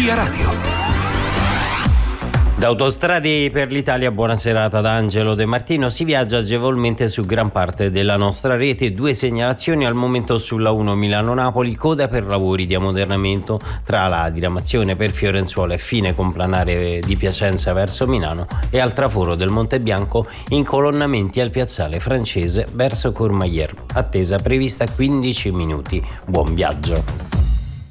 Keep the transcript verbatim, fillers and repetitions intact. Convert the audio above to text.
Via Radio. Da Autostrade per l'Italia, buona serata da Angelo De Martino. Si viaggia agevolmente su gran parte della nostra rete. Due segnalazioni al momento sulla uno Milano-Napoli, coda per lavori di ammodernamento tra la diramazione per Fiorenzuola e fine complanare di Piacenza verso Milano e al traforo del Monte Bianco, incolonnamenti al piazzale francese verso Courmayeur. Attesa prevista quindici minuti. Buon viaggio.